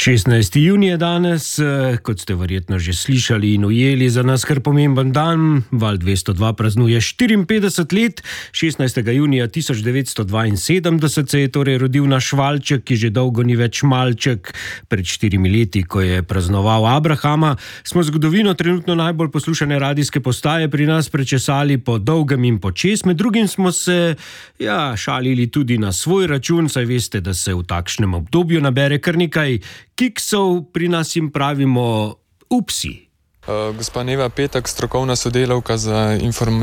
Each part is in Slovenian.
16. junij je danes, kot ste verjetno že slišali in ujeli, za nas kar pomemben dan. Val 202 praznuje 54 let, 16. junija 1972 se je torej rodil naš valček, ki že dolgo ni več malček. Pred 4 leti, ko je praznoval Abrahama, smo zgodovino trenutno najbolj poslušane radijske postaje pri nas prečesali po dolgem in počes. Med drugim smo se šalili tudi na svoj račun, saj veste, da se v takšnem obdobju nabere kar nekaj kiksov, pri nas jim pravimo upsi. Gospa Neva Petek, strokovna sodelavka za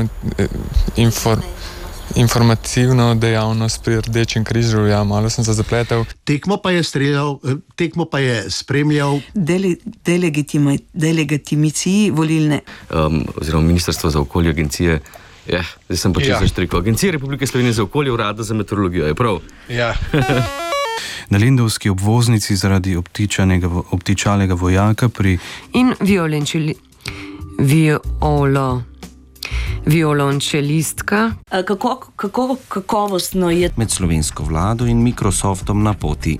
informativno dejavnost pri Rdečem križu. Ja, malo sem se zapletel. Tekmo pa je spremljal delegatimiciji volilne. Oziroma Ministrstvo za okolje, agencije. Zdaj sem počel zaštriko. Agencija Republike Slovenije za okolje, Urada za meteorologijo, je prav? Ja. Na lendavski obvoznici zaradi obtičalega vojaka pri... In violončelistka. Kako kakovostno je... Med slovensko vlado in Microsoftom na poti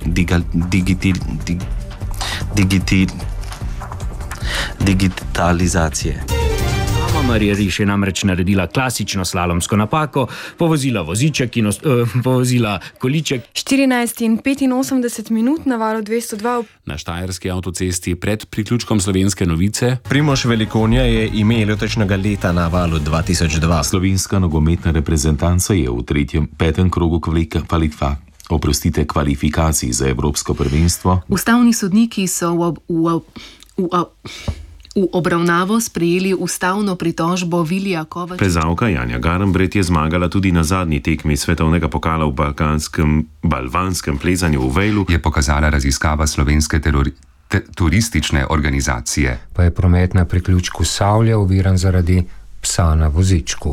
digitalizacije. Marija Riš je namreč naredila klasično slalomsko napako, povozila voziček in povozila količek. 14 in 85 minut na Valu 202. Na štajerski avtocesti pred priključkom Slovenske novice. Primož Velikonja je ime letošnjega leta na Valu 2002. Slovenska nogometna reprezentanca je v petem krogu kvalifikacij za Evropsko prvenstvo. Ustavni sodniki so v obravnavo sprejeli ustavno pritožbo Vilija Kovača. Plezalka Janja Garnbret je zmagala tudi na zadnji tekmi svetovnega pokala v balvanskem plezanju v Vejlu. Je pokazala raziskava slovenske turistične organizacije. Pa je promet na priključku Savlja oviran zaradi psa na vozičku.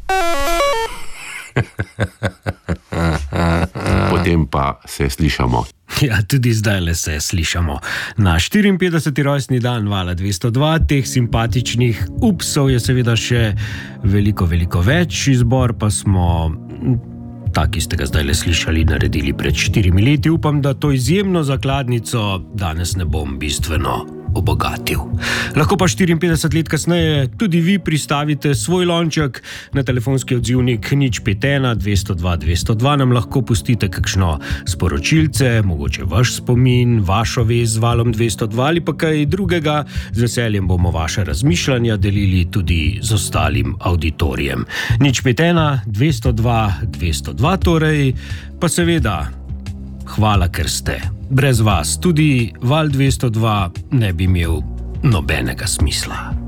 Potem pa se slišamo. Ja, tudi zdajle se slišamo. Na 54. rojstni dan Vala 202, teh simpatičnih upsov je seveda še veliko več. Izbor pa smo, ki ste ga zdajle slišali, naredili pred 4 leti. Upam, da to izjemno zakladnico danes ne bom bistveno obogatil. Lahko pa 54 let kasneje tudi vi pristavite svoj lonček na telefonski odzivnik 051 202 202. Nam lahko pustite kakšno sporočilce, mogoče vaš spomin, vašo vez z Valom 202 ali pa kaj drugega. Z veseljem bomo vaše razmišljanja delili tudi z ostalim auditorijem. 051 202 202 torej, pa seveda hvala, ker ste. Brez vas tudi Val 202 ne bi imel nobenega smisla.